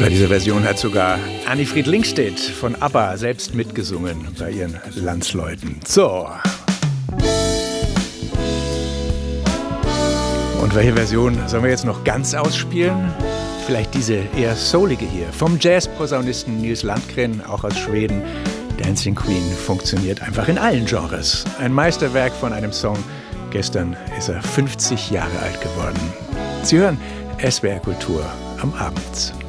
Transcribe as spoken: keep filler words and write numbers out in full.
Bei dieser Version hat sogar Annifried Lingstedt von ABBA selbst mitgesungen bei ihren Landsleuten. So. Und welche Version sollen wir jetzt noch ganz ausspielen? Vielleicht diese eher soulige hier. Vom Jazz-Posaunisten Nils Landgren, auch aus Schweden. Dancing Queen funktioniert einfach in allen Genres. Ein Meisterwerk von einem Song. Gestern ist er fünfzig Jahre alt geworden. Sie hören S W R Kultur am Abend.